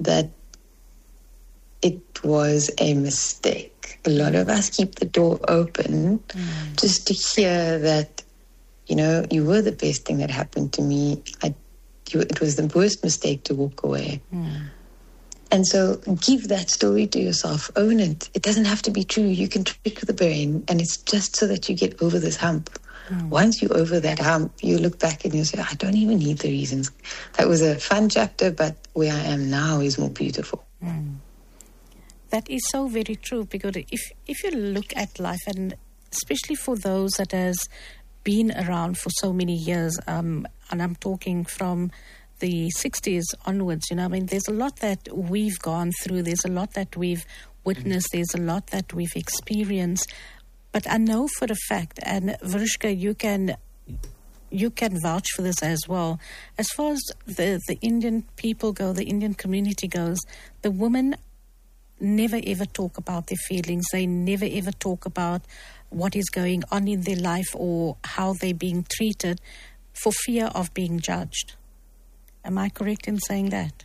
that it was a mistake. A lot of us keep the door open just to hear that, you were the best thing that happened to me. It was the worst mistake to walk away. And so give that story to yourself. Own it. It doesn't have to be true. You can trick the brain, and it's just so that you get over this hump. Once you're over that hump, you look back and you say, I don't even need the reasons. That was a fun chapter, but where I am now is more beautiful. That is so very true, because if you look at life, and especially for those that has been around for so many years, and I'm talking from the 60s onwards, there's a lot that we've gone through, there's a lot that we've witnessed, there's a lot that we've experienced. But I know for a fact, and Verushka, you can vouch for this as well, as far as the Indian people go, the Indian community goes, the women never ever talk about their feelings. They never ever talk about what is going on in their life or how they're being treated for fear of being judged. Am I correct in saying that?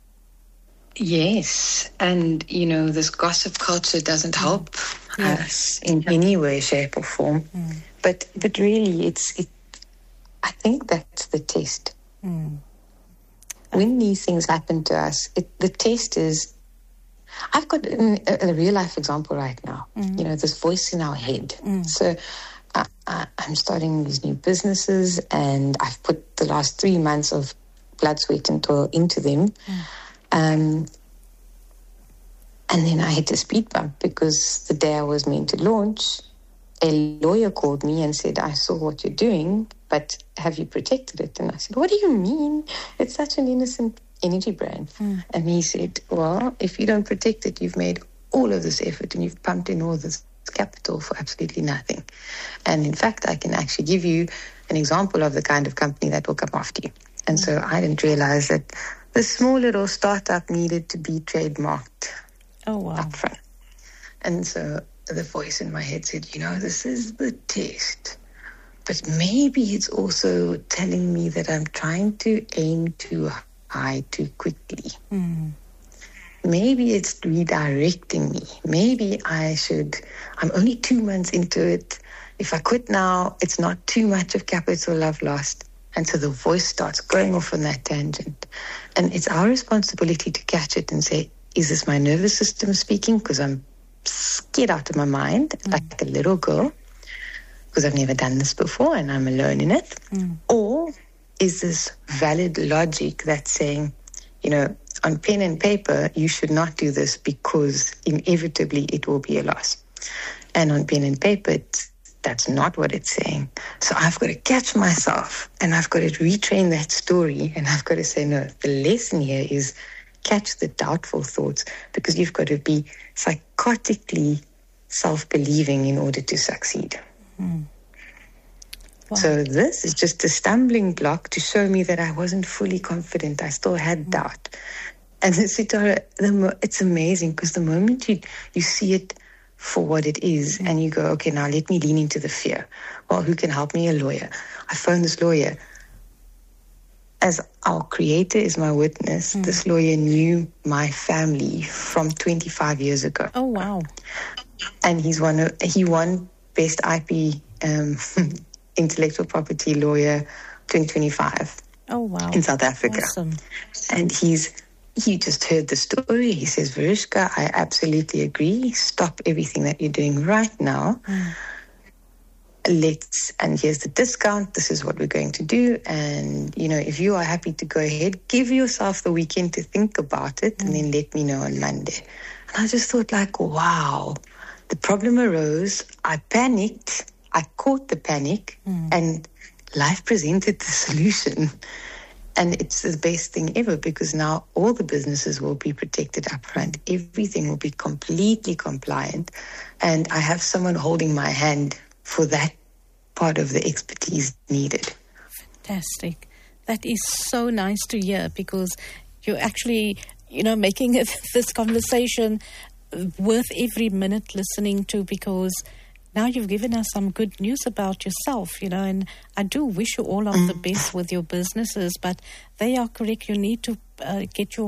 Yes, and this gossip culture doesn't help us in any way, shape, or form. But really, I think that's the test. When these things happen to us, the test is. I've got a real life example right now. This voice in our head. So I'm starting these new businesses, and I've put the last 3 months of blood, sweat, and toil into them. And then I hit a speed bump because the day I was meant to launch, a lawyer called me and said, I saw what you're doing, but have you protected it? And I said, what do you mean? It's such an innocent energy brand. And he said, well, if you don't protect it, you've made all of this effort and you've pumped in all this capital for absolutely nothing. And in fact, I can actually give you an example of the kind of company that will come after you. And so I didn't realize that the small little startup needed to be trademarked up front. And so the voice in my head said, this is the test. But maybe it's also telling me that I'm trying to aim too high too quickly. Maybe it's redirecting me. Maybe I'm only 2 months into it. If I quit now, it's not too much of capital I've lost. And so the voice starts going off on that tangent. And it's our responsibility to catch it and say, is this my nervous system speaking? Because I'm scared out of my mind, like a little girl, because I've never done this before and I'm alone in it. Or is this valid logic that's saying, on pen and paper, you should not do this because inevitably it will be a loss. And on pen and paper, that's not what it's saying. So I've got to catch myself and I've got to retrain that story, and I've got to say, no, the lesson here is catch the doubtful thoughts, because you've got to be psychotically self-believing in order to succeed. So this is just a stumbling block to show me that I wasn't fully confident. I still had doubt. And Sitara, it's amazing because the moment you see it for what it is and you go, okay, now let me lean into the fear. Well, who can help me? A lawyer. I phoned this lawyer. As our creator is my witness, this lawyer knew my family from 25 years ago. Oh, wow. And he won Best IP Intellectual Property Lawyer 2025. Oh, wow. In South Africa. Awesome. And he just heard the story. He says, Verushka, I absolutely agree. Stop everything that you're doing right now. And here's the discount. This is what we're going to do. And, if you are happy to go ahead, give yourself the weekend to think about it and then let me know on Monday. And I just thought wow, the problem arose. I panicked. I caught the panic and life presented the solution. And it's the best thing ever because now all the businesses will be protected up front. Everything will be completely compliant. And I have someone holding my hand for that part of the expertise needed. Fantastic. That is so nice to hear because you're actually, making this conversation worth every minute listening to, because now you've given us some good news about yourself, and I do wish you all of the best with your businesses, but they are correct. You need to get your